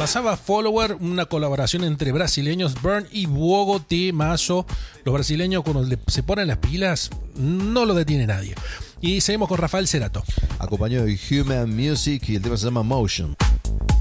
Pasaba Follower, una colaboración entre brasileños, Burn y Bogo Temazo. Los brasileños cuando se ponen las pilas no lo detiene nadie. Y seguimos con Rafael Cerato. Acompañó de Human Music y el tema se llama Motion.